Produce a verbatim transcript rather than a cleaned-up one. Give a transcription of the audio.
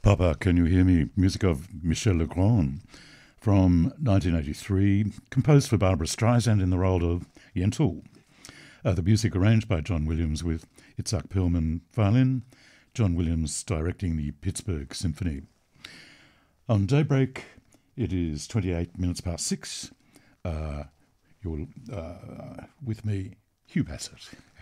Papa, Can You Hear Me? Music of Michel Legrand from nineteen eighty-three, composed for Barbara Streisand in the role of Yentl. Uh, the music arranged by John Williams with Itzhak Perlman violin, John Williams directing the Pittsburgh Symphony. On Daybreak, it is twenty-eight minutes past six. Uh, you're uh, with me, Hugh Bassett.